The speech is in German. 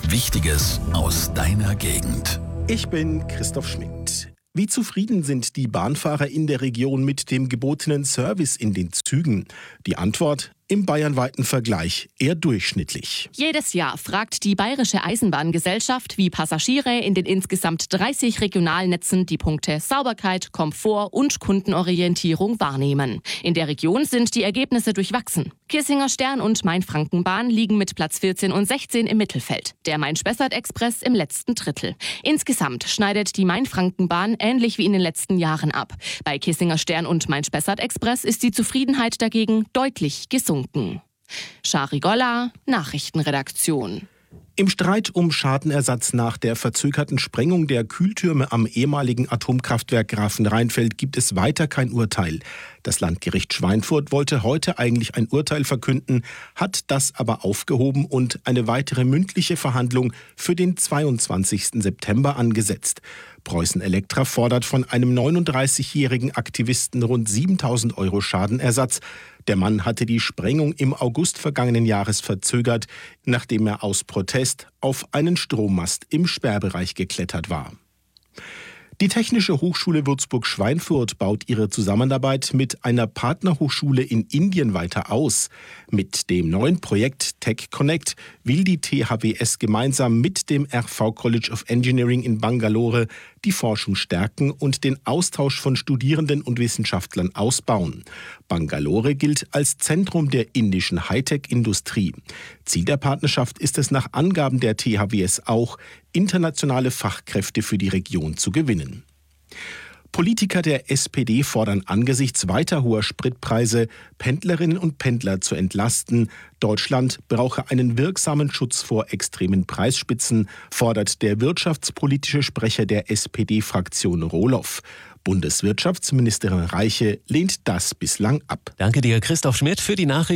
Wichtiges aus deiner Gegend. Ich bin Christoph Schmidt. Wie zufrieden sind die Bahnfahrer in der Region mit dem gebotenen Service in den Zügen? Die Antwort: im bayernweiten Vergleich eher durchschnittlich. Jedes Jahr fragt die Bayerische Eisenbahngesellschaft, wie Passagiere in den insgesamt 30 Regionalnetzen die Punkte Sauberkeit, Komfort und Kundenorientierung wahrnehmen. In der Region sind die Ergebnisse durchwachsen. Kissinger Stern und Main-Franken-Bahn liegen mit Platz 14 und 16 im Mittelfeld. Der Main-Spessart-Express im letzten Drittel. Insgesamt schneidet die Main-Franken-Bahn ähnlich wie in den letzten Jahren ab. Bei Kissinger Stern und Main-Spessart-Express ist die Zufriedenheit dagegen deutlich gesunken. Shari Golla, Nachrichtenredaktion. Im Streit um Schadenersatz nach der verzögerten Sprengung der Kühltürme am ehemaligen Atomkraftwerk Grafenrheinfeld gibt es weiter kein Urteil. Das Landgericht Schweinfurt wollte heute eigentlich ein Urteil verkünden, hat das aber aufgehoben und eine weitere mündliche Verhandlung für den 22. September angesetzt. Preußen Elektra fordert von einem 39-jährigen Aktivisten rund 7.000 € Schadenersatz. Der Mann hatte die Sprengung im August vergangenen Jahres verzögert, nachdem er aus Protest auf einen Strommast im Sperrbereich geklettert war. Die Technische Hochschule Würzburg-Schweinfurt baut ihre Zusammenarbeit mit einer Partnerhochschule in Indien weiter aus. Mit dem neuen Projekt Tech Connect will die THWS gemeinsam mit dem RV College of Engineering in Bangalore die Forschung stärken und den Austausch von Studierenden und Wissenschaftlern ausbauen. Bangalore gilt als Zentrum der indischen Hightech-Industrie. Ziel der Partnerschaft ist es nach Angaben der THWS auch, internationale Fachkräfte für die Region zu gewinnen. Politiker der SPD fordern angesichts weiter hoher Spritpreise, Pendlerinnen und Pendler zu entlasten. Deutschland brauche einen wirksamen Schutz vor extremen Preisspitzen, fordert der wirtschaftspolitische Sprecher der SPD-Fraktion Rohloff. Bundeswirtschaftsministerin Reiche lehnt das bislang ab. Danke dir, Christoph Schmidt, für die Nachricht.